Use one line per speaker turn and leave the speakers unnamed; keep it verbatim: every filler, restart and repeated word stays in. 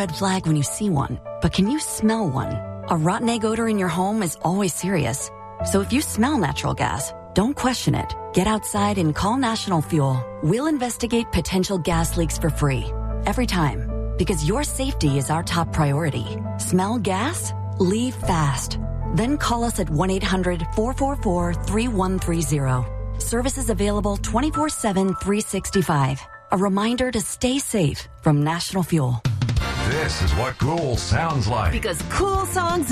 red flag when you see one, but can you smell one? A rotten egg odor in your home is always serious. So if you smell natural gas, don't question it. Get outside and call National Fuel. We'll investigate potential gas leaks for free. Every time. Because your safety is our top priority. Smell gas? Leave fast. Then call us at one eight hundred, four four four, three one three zero. Services available twenty-four seven, three sixty-five. A reminder to stay safe from National Fuel.
This is what cool sounds like.
Because cool songs